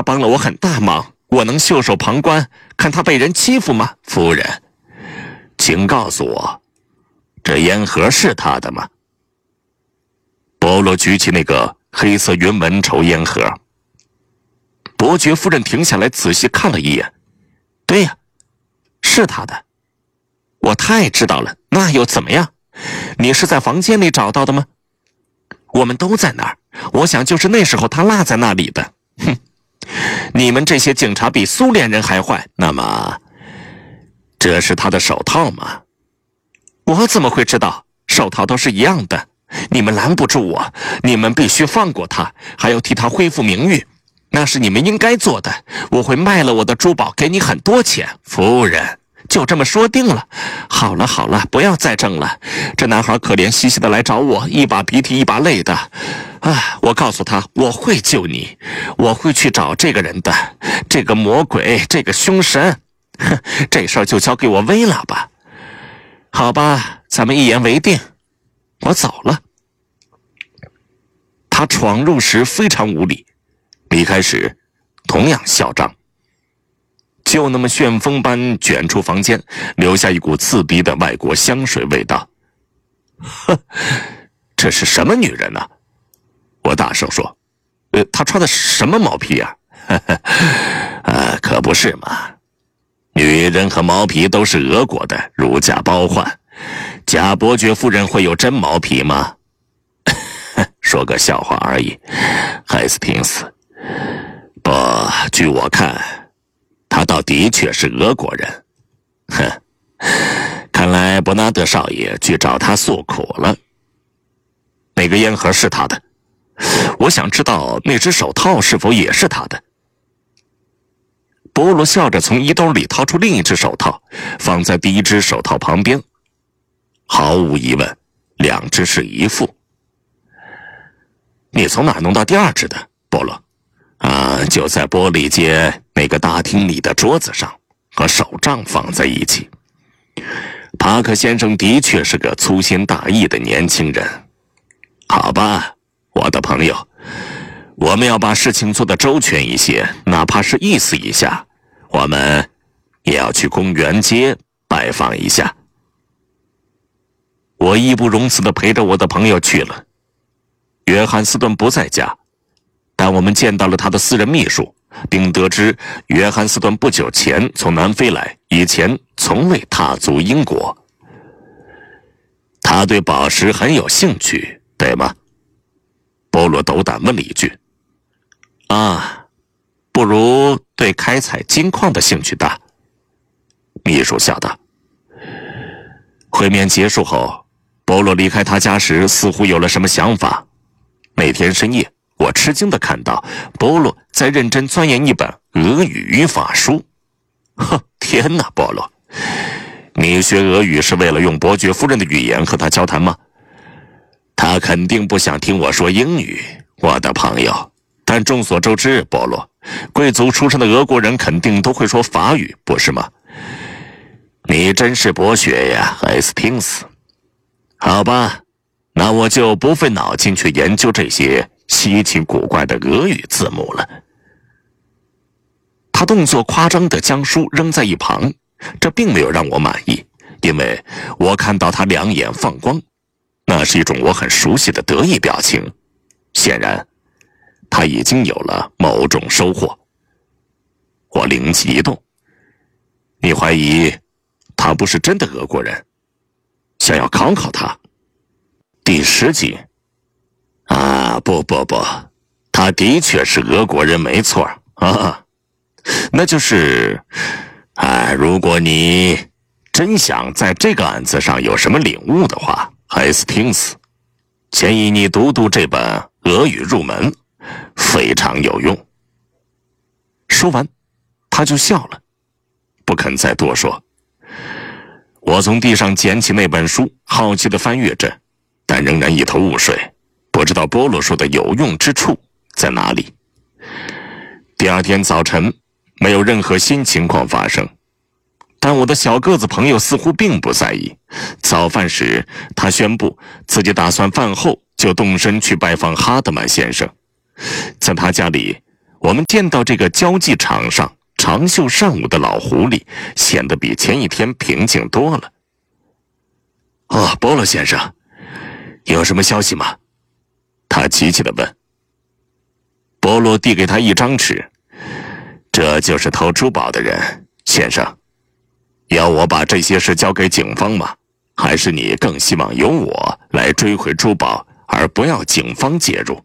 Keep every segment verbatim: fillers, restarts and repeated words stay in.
帮了我很大忙，我能袖手旁观，看他被人欺负吗？ 夫人，请告诉我，这烟盒是他的吗？ 波罗举起那个黑色云纹绸烟盒。伯爵夫人停下来仔细看了一眼，对呀，是他的。我太知道了，那又怎么样？你是在房间里找到的吗？我们都在那儿，我想就是那时候他落在那里的。哼，你们这些警察比苏联人还坏。 那么，这是他的手套吗？ 我怎么会知道？手套都是一样的。你们拦不住我，你们必须放过他，还要替他恢复名誉，那是你们应该做的。我会卖了我的珠宝，给你很多钱。 夫人， 就这么说定了。好了好了，不要再争了。这男孩可怜兮兮的来找我，一把鼻涕一把泪的。啊，我告诉他，我会救你，我会去找这个人的，这个魔鬼，这个凶神。哼，这事儿就交给我薇拉吧。好吧，咱们一言为定。我走了。他闯入时非常无礼，离开时同样嚣张，就那么旋风般卷出房间，留下一股刺鼻的外国香水味道。呵，这是什么女人呢、啊？我大声说：“呃，她穿的什么毛皮啊？” 呵呵，啊，可不是嘛！女人和毛皮都是俄国的，如假包换。贾伯爵夫人会有真毛皮吗？说个笑话而已，海斯汀斯。不，据我看，他倒的确是俄国人。哼，看来伯纳德少爷去找他诉苦了。 那个烟盒是他的，我想知道那只手套是否也是他的。波罗笑着从衣兜里掏出另一只手套，放在第一只手套旁边。毫无疑问，两只是一副。你从哪儿弄到第二只的，波罗？ 啊，就在玻璃街那个大厅里的桌子上，和手杖放在一起。帕克先生的确是个粗心大意的年轻人。好吧，我的朋友，我们要把事情做得周全一些，哪怕是意思一下，我们也要去公园街拜访一下。 我义不容辞地陪着我的朋友去了。约翰斯顿不在家，但我们见到了他的私人秘书，并得知约翰斯顿不久前从南非来，以前从未踏足英国。 他对宝石很有兴趣，对吗？ 波罗斗胆问了一句。啊，不如对开采金矿的兴趣大。秘书笑道。会面结束后，波罗离开他家时似乎有了什么想法。那天深夜，我吃惊地看到波罗在认真钻研一本俄语语法书。呵，天哪，波罗，你学俄语是为了用伯爵夫人的语言和他交谈吗？ 他肯定不想听我说英语，我的朋友。 但众所周知，波罗，贵族出身的俄国人肯定都会说法语，不是吗？ 你真是博学呀，海斯汀斯。好吧，那我就不费脑筋去研究这些稀奇古怪的俄语字母了。 他动作夸张地将书扔在一旁，这并没有让我满意，因为我看到他两眼放光，那是一种我很熟悉的得意表情。显然，他已经有了某种收获。我灵机一动，你怀疑他不是真的俄国人，想要考考他？第十集。 啊，不不不，他的确是俄国人，没错啊。 那就是， 啊，如果你真想在这个案子上有什么领悟的话，海斯汀斯，建议你读读这本俄语入门，非常有用。 说完，他就笑了，不肯再多说。我从地上捡起那本书，好奇地翻阅着，但仍然一头雾水，不知道波罗说的有用之处在哪里。第二天早晨，没有任何新情况发生，但我的小个子朋友似乎并不在意。早饭时，他宣布自己打算饭后就动身去拜访哈德曼先生。在他家里， 我们见到这个交际场上长袖善舞的老狐狸，显得比前一天平静多了。哦，波罗先生，有什么消息吗？他急切地问。波罗递给他一张纸，这就是偷珠宝的人，先生。要我把这些事交给警方吗？还是你更希望由我来追回珠宝，而不要警方介入？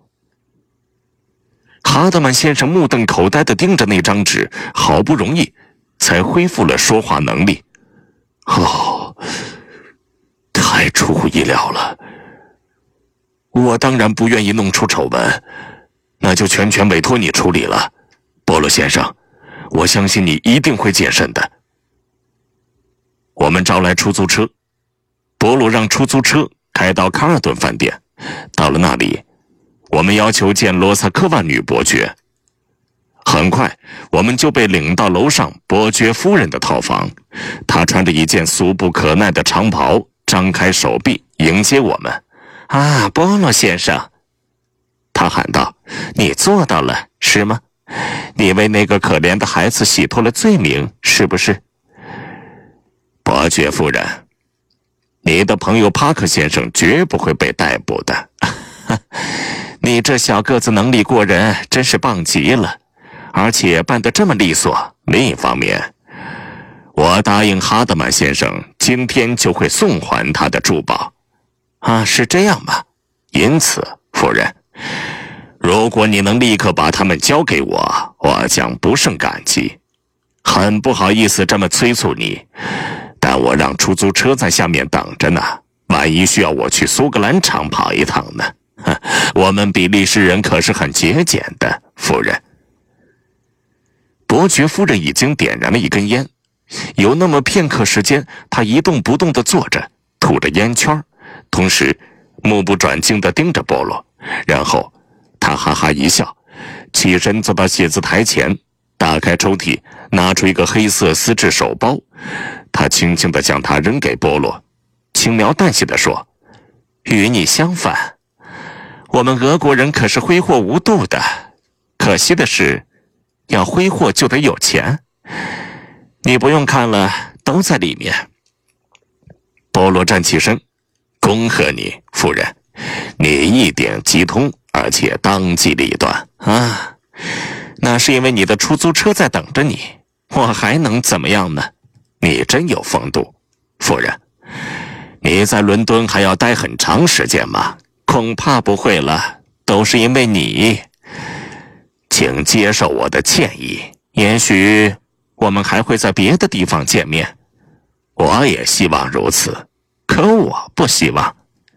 哈德曼先生目瞪口呆地盯着那张纸，好不容易才恢复了说话能力。哦，太出乎意料了。我当然不愿意弄出丑闻，那就全权委托你处理了。波罗先生，我相信你一定会谨慎的。我们招来出租车，波罗让出租车开到卡尔顿饭店。到了那里，我们要求见罗萨科娃女伯爵。很快，我们就被领到楼上伯爵夫人的套房。她穿着一件俗不可耐的长袍，张开手臂迎接我们。啊，波罗先生，她喊道，你做到了，是吗？你为那个可怜的孩子洗脱了罪名，是不是？伯爵夫人，你的朋友帕克先生绝不会被逮捕的。你这小个子能力过人，真是棒极了，而且办得这么利索。另一方面，我答应哈德曼先生今天就会送还他的珠宝。啊，是这样吗？因此，夫人，如果你能立刻把它们交给我，我将不胜感激。很不好意思这么催促你，但我让出租车在下面等着呢，万一需要我去苏格兰场跑一趟呢？我们比利时人可是很节俭的，夫人。伯爵夫人已经点燃了一根烟，有那么片刻时间，她一动不动地坐着，吐着烟圈，同时目不转睛地盯着波罗，然后她哈哈一笑，起身走到写字台前，打开抽屉，拿出一个黑色丝质手包，她轻轻地将它扔给波罗，轻描淡写地说：“与你相反，我们俄国人可是挥霍无度的，可惜的是，要挥霍就得有钱。你不用看了，都在里面。”波罗站起身，恭贺你，夫人，你一点即通，而且当机立断啊！那是因为你的出租车在等着你，我还能怎么样呢？你真有风度，夫人。你在伦敦还要待很长时间吗？恐怕不会了，都是因为你。请接受我的歉意，也许我们还会在别的地方见面。我也希望如此，可我不希望。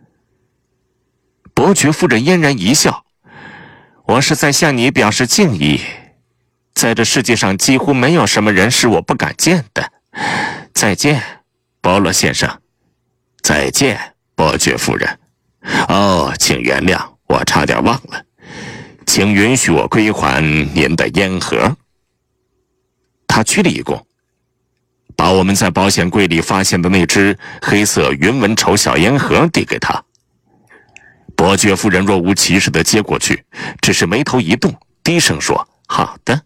伯爵夫人嫣然一笑，我是在向你表示敬意。在这世界上几乎没有什么人是我不敢见的。再见，波罗先生。再见，伯爵夫人。哦，请原谅，我差点忘了，请允许我归还您的烟盒。他鞠了一躬，把我们在保险柜里发现的那只黑色云纹绸小烟盒递给他。伯爵夫人若无其事地接过去，只是眉头一动，低声说：“好的。”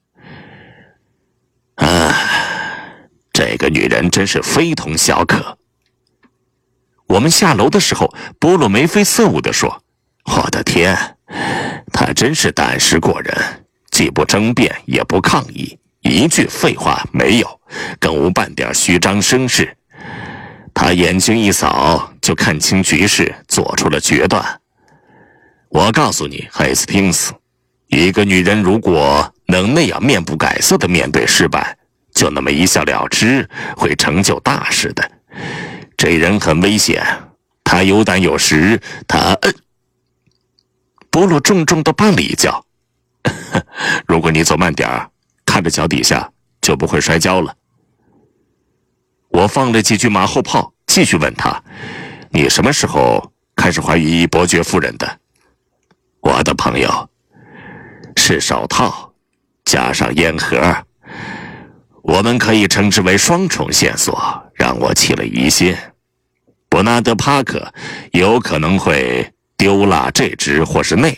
啊，这个女人真是非同小可。我们下楼的时候，波罗眉飞色舞地说：“我的天，她真是胆识过人，既不争辩，也不抗议，一句废话没有，更无半点虚张声势。她眼睛一扫，就看清局势，做出了决断。我告诉你，黑斯汀斯，一个女人如果能那样面不改色地面对失败，就那么一笑了之，会成就大事的。这人很危险，他有胆有识，他……呃、波罗重重地绊了一跤。如果你走慢点儿，看着脚底下，就不会摔跤了。我放了几句马后炮，继续问他：“你什么时候开始怀疑伯爵夫人的？”我的朋友，是手套加上烟盒，我们可以称之为双重线索，让我起了疑心。伯纳德·帕克有可能会丢落这只或是那只，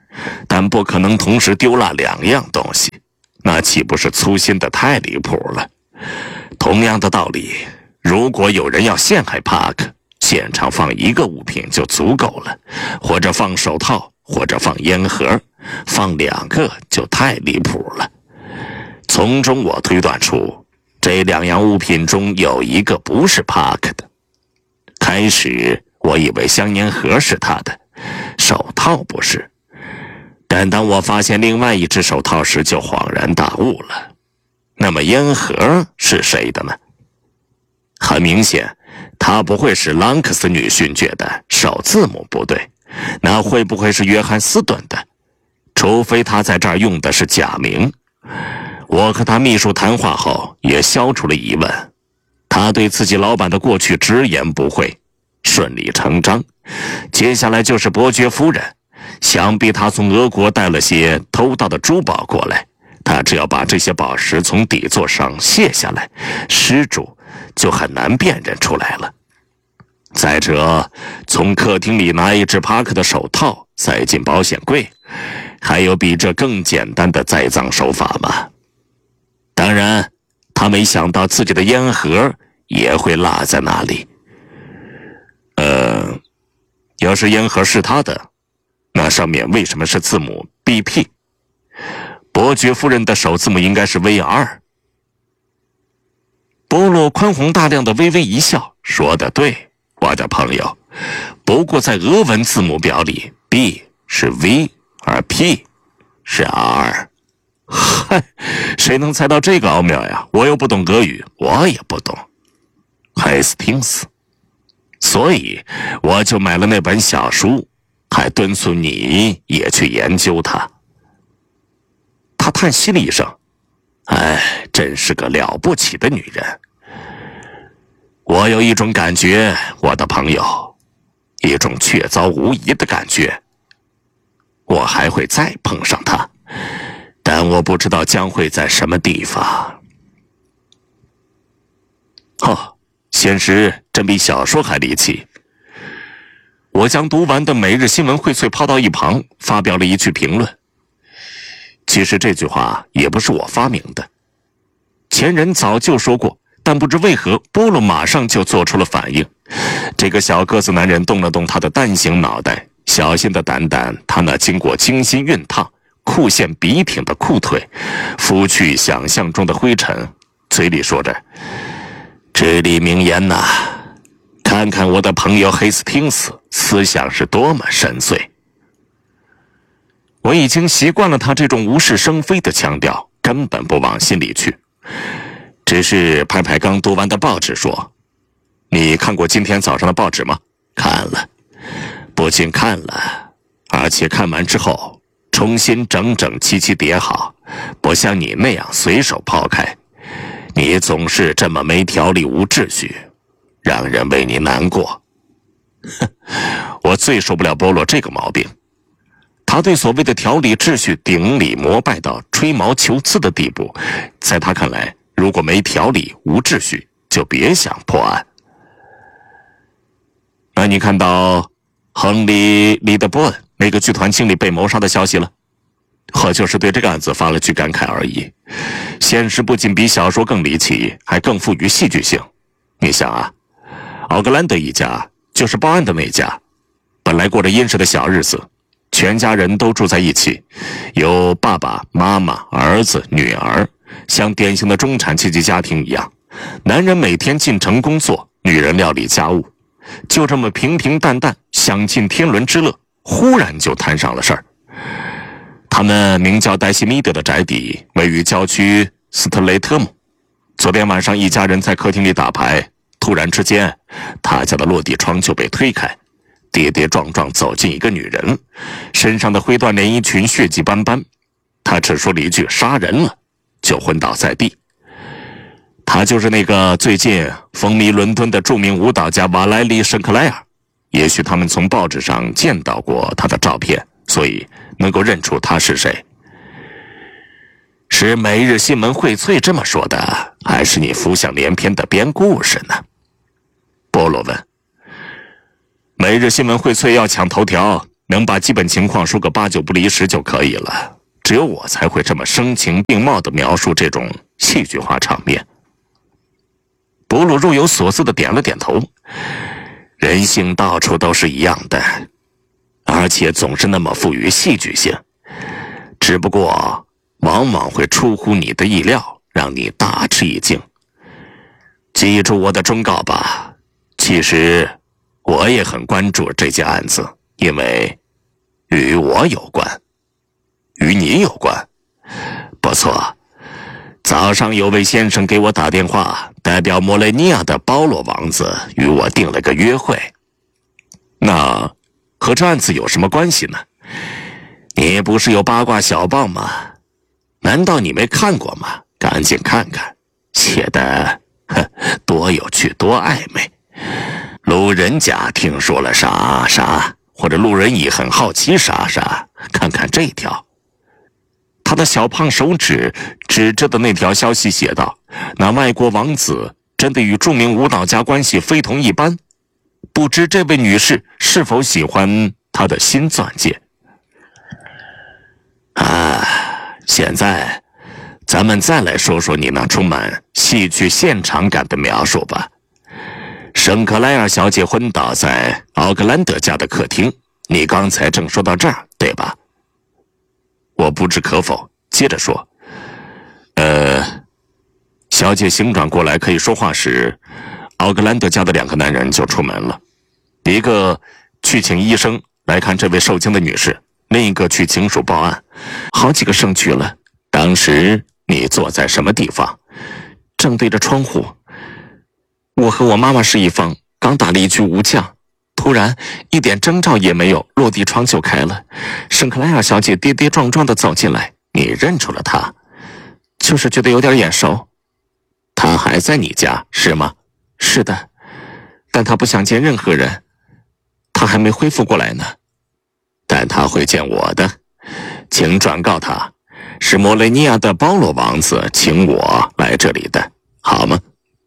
但不可能同时丢落两样东西，那岂不是粗心的太离谱了？同样的道理，如果有人要陷害帕克，现场放一个物品就足够了，或者放手套，或者放烟盒，放两个就太离谱了。从中我推断出，这两样物品中有一个不是帕克的。开始我以为香烟盒是他的，手套不是。但当我发现另外一只手套时，就恍然大悟了。那么烟盒是谁的呢？很明显，他不会是朗克斯女勋爵的，首字母不对。那会不会是约翰斯顿的？除非他在这儿用的是假名。我和他秘书谈话后也消除了疑问，他对自己老板的过去直言不讳，顺理成章。接下来就是伯爵夫人，想必他从俄国带了些偷盗的珠宝过来，他只要把这些宝石从底座上卸下来，失主就很难辨认出来了。再者，从客厅里拿一只帕克的手套塞进保险柜，还有比这更简单的栽赃手法吗？当然，他没想到自己的烟盒也会落在那里。呃，要是烟盒是他的，那上面为什么是字母 B P？ 伯爵夫人的首字母应该是 V R。 波洛宽宏大量的微微一笑，说得对，我的朋友。不过在俄文字母表里 B 是 V， 而 P 是 R。 嗨，谁能猜到这个奥妙呀？我又不懂俄语，我也不懂海斯汀斯，所以我就买了那本小书，还敦促你也去研究它。他叹息了一声，哎，真是个了不起的女人。我有一种感觉，我的朋友，一种确凿无疑的感觉，我还会再碰上她，但我不知道将会在什么地方。哦，现实真比小说还离奇。我将读完的《每日新闻荟萃》抛到一旁，发表了一句评论。其实这句话也不是我发明的，前人早就说过，但不知为何波洛马上就做出了反应。这个小个子男人动了动他的蛋形脑袋，小心地掸掸他那经过精心熨烫、裤线笔挺的裤腿，拂去想象中的灰尘，嘴里说着：“至理名言呐、啊，看看我的朋友黑斯汀斯思想是多么深邃。”我已经习惯了他这种无事生非的腔调，根本不往心里去。只是拍拍刚读完的报纸说：“你看过今天早上的报纸吗？”看了，不仅看了，而且看完之后重新整整齐齐叠好，不像你那样随手抛开。你总是这么没条理无秩序，让人为你难过。哼，我最受不了波洛这个毛病。他对所谓的条理秩序顶礼膜拜到吹毛求疵的地步，在他看来，如果没条理无秩序，就别想破案。那你看到亨利·李德伯恩那个剧团经理被谋杀的消息了？我就是对这个案子发了句感慨而已。现实不仅比小说更离奇，还更富于戏剧性。你想啊，奥格兰德一家，就是报案的那家，本来过着殷实的小日子，全家人都住在一起，有爸爸妈妈、儿子、女儿，像典型的中产阶级家庭一样。男人每天进城工作，女人料理家务，就这么平平淡淡，享尽天伦之乐。忽然就摊上了事儿。他们名叫黛西米德的宅邸位于郊区斯特雷特姆。昨天晚上一家人在客厅里打牌，突然之间，他家的落地窗就被推开，跌跌撞撞走进一个女人，身上的灰缎连衣裙血迹斑斑。他只说了一句杀人了，就昏倒在地。他就是那个最近风靡伦敦的著名舞蹈家瓦莱丽·圣克莱尔。也许他们从报纸上见到过他的照片，所以能够认出他是谁。是每日新闻荟萃这么说的，还是你浮想联翩的编故事呢？波罗问。每日新闻荟萃要抢头条， 能把基本情况说个八九不离十就可以了。只有我才会这么声情并茂地描述这种戏剧化场面。伯鲁若有所思地点了点头。人性到处都是一样的，而且总是那么富于戏剧性，只不过往往会出乎你的意料，让你大吃一惊。记住我的忠告吧，其实我也很关注这件案子，因为与我有关。与你有关？不错，早上有位先生给我打电话，代表摩雷尼亚的包罗王子与我定了个约会。那和这案子有什么关系呢？你不是有八卦小报吗？难道你没看过吗？赶紧看看，写的多有趣多暧昧。路人甲听说了啥啥，或者路人乙很好奇啥啥，看看这条。他的小胖手指指着的那条消息写道：那外国王子真的与著名舞蹈家关系非同一般，不知这位女士是否喜欢他的新钻戒。啊，现在咱们再来说说你那充满戏剧现场感的描述吧。圣克莱尔小姐昏倒在奥格兰德家的客厅，你刚才正说到这儿，对吧？我不置可否，接着说。呃，小姐醒转过来可以说话时，奥格兰德家的两个男人就出门了，一个去请医生来看这位受惊的女士，另一个去警署报案。好几个省去了。当时你坐在什么地方？正对着窗户。我和我妈妈是一方，刚打了一局无将，突然一点征兆也没有，落地窗就开了。圣克莱尔小姐跌跌撞撞地走进来，你认出了她？就是觉得有点眼熟。她还在你家是吗？是的，但她不想见任何人，她还没恢复过来呢。但她会见我的，请转告她，是摩雷尼亚的包罗王子请我来这里的，好吗？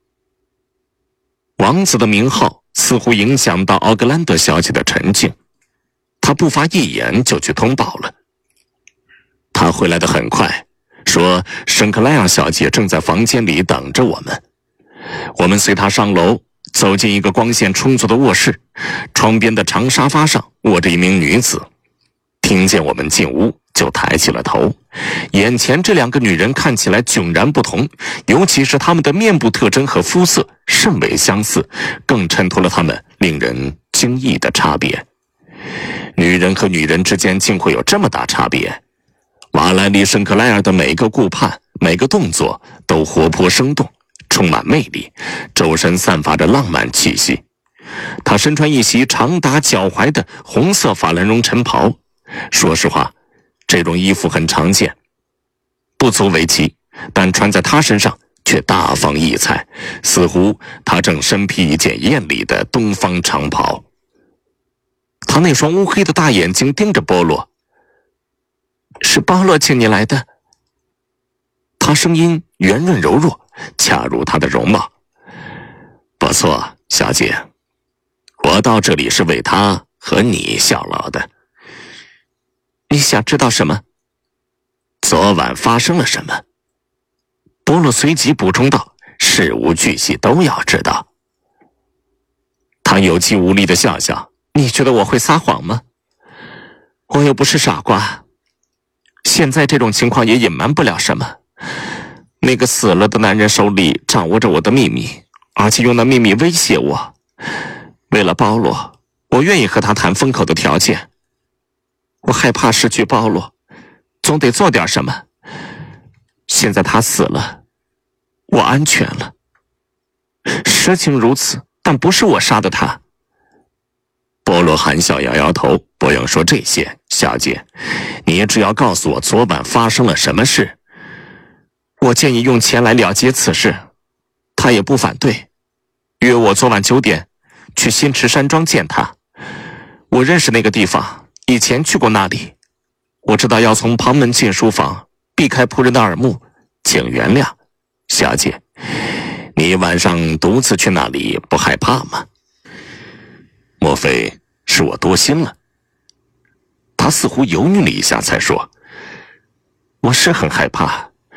王子的名号似乎影响到奥格兰德小姐的沉静，她不发一言就去通报了。她回来得很快，说圣克莱尔小姐正在房间里等着我们。我们随她上楼，走进一个光线充足的卧室，窗边的长沙发上卧着一名女子。听见我们进屋，就抬起了头。眼前这两个女人看起来迥然不同，尤其是她们的面部特征和肤色甚为相似，更衬托了她们令人惊异的差别。女人和女人之间竟会有这么大差别？瓦莱丽·圣克莱尔的每个顾盼、每个动作都活泼生动，充满魅力，周身散发着浪漫气息。她身穿一袭长达脚踝的红色法兰绒晨袍，说实话，这种衣服很常见，不足为奇，但穿在她身上却大放异彩，似乎她正身披一件艳丽的东方长袍。她那双乌黑的大眼睛盯着波洛。是波洛请你来的。她声音圆润柔弱，恰如她的容貌。不错，小姐，我到这里是为她和你效劳的。你想知道什么？昨晚发生了什么？波洛随即补充道，事无巨细都要知道。他有气无力地笑笑，你觉得我会撒谎吗？我又不是傻瓜，现在这种情况也隐瞒不了什么。那个死了的男人手里掌握着我的秘密，而且用那秘密威胁我。为了包罗，我愿意和他谈封口的条件。我害怕失去包罗，总得做点什么。现在他死了，我安全了。实情如此，但不是我杀的他。波罗含笑摇摇头，不用说这些，小姐，你只要告诉我昨晚发生了什么事。我建议用钱来了结此事，他也不反对，约我昨晚九点去新池山庄见他。我认识那个地方，以前去过那里，我知道要从旁门进书房，避开仆人的耳目，请原谅，小姐，你晚上独自去那里不害怕吗？莫非是我多心了？ 他似乎犹豫了一下，才说：“我是很害怕，